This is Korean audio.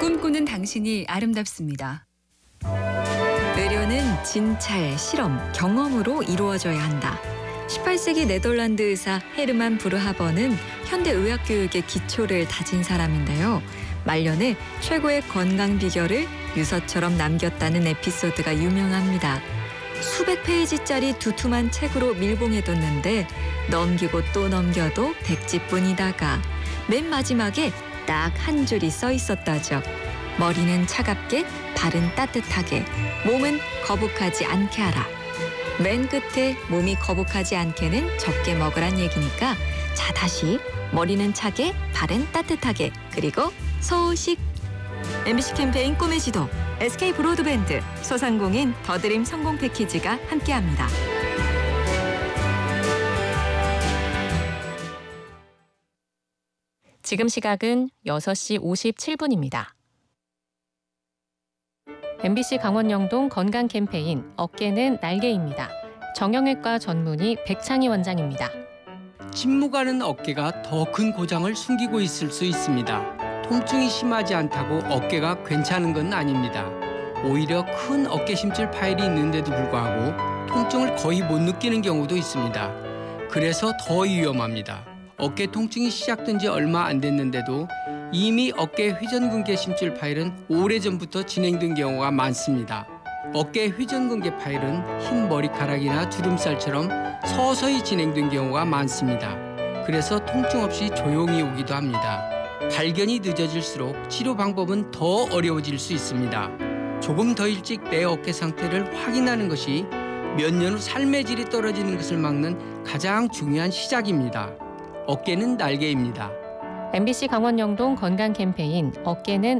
꿈꾸는 당신이 아름답습니다. 의료는 진찰, 실험, 경험으로 이루어져야 한다. 18세기 네덜란드 의사 헤르만 브르하버는 현대 의학 교육의 기초를 다진 사람인데요. 말년에 최고의 건강 비결을 유서처럼 남겼다는 에피소드가 유명합니다. 수백 페이지짜리 두툼한 책으로 밀봉해뒀는데 넘기고 또 넘겨도 100지뿐이다가 맨 마지막에 딱 한 줄이 써 있었다죠. 머리는 차갑게, 발은 따뜻하게, 몸은 거북하지 않게 하라. 맨 끝에 몸이 거북하지 않게는 적게 먹으란 얘기니까 자 다시 머리는 차게, 발은 따뜻하게, 그리고 소식. MBC 캠페인 꿈의 지도, SK 브로드밴드, 소상공인 더드림 성공 패키지가 함께합니다. 지금 시각은 6시 57분입니다. MBC 강원영동 건강 캠페인 어깨는 날개입니다. 정형외과 전문의 백창희 원장입니다. 침묵 가는 어깨가 더 큰 고장을 숨기고 있을 수 있습니다. 통증이 심하지 않다고 어깨가 괜찮은 건 아닙니다. 오히려 큰 어깨 심줄 파열이 있는데도 불구하고 통증을 거의 못 느끼는 경우도 있습니다. 그래서 더 위험합니다. 어깨 통증이 시작된 지 얼마 안 됐는데도 이미 어깨 회전근개 심줄 파열은 오래전부터 진행된 경우가 많습니다. 어깨 회전근개 파열은 흰 머리카락이나 주름살처럼 서서히 진행된 경우가 많습니다. 그래서 통증 없이 조용히 오기도 합니다. 발견이 늦어질수록 치료 방법은 더 어려워질 수 있습니다. 조금 더 일찍 내 어깨 상태를 확인하는 것이 몇 년 후 삶의 질이 떨어지는 것을 막는 가장 중요한 시작입니다. 어깨는 날개입니다. MBC 강원영동 건강 캠페인 어깨는